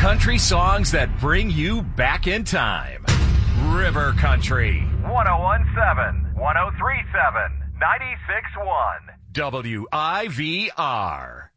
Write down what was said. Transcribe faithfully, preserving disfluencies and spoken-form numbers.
country songs that bring you back in time. River Country. one oh one point seven, one oh three point seven, ninety-six point one. W I V R.